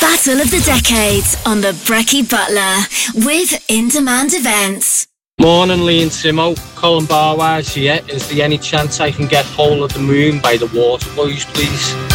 Battle of the Decades on the Brecky Butler with In Demand Events. Morning, Lee and Timo. Colin Barwise here. Is there any chance I can get Hole of the Moon by the Waterboys, please?